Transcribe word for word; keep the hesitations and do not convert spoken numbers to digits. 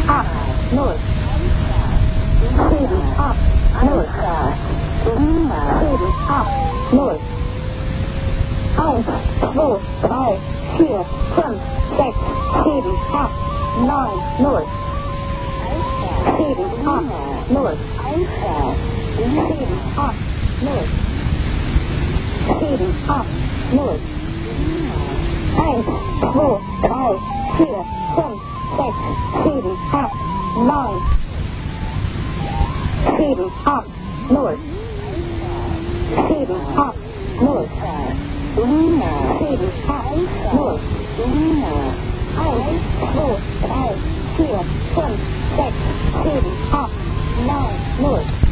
ab, null. sieben, ab, null. sieben, ab, null. eins, zwei, drei, vier, fünf, sechs, sieben, acht, neun, null. sieben, acht, null. sieben, acht, null. sieben, acht, null. eins, zwei, drei, vier, fünf, sechs, sieben, acht, neun. sieben, acht, null. sieben, acht, null. sieben, acht, null. eins, zwei, drei, vier, fünf, sechs, sieben, acht, neun, null.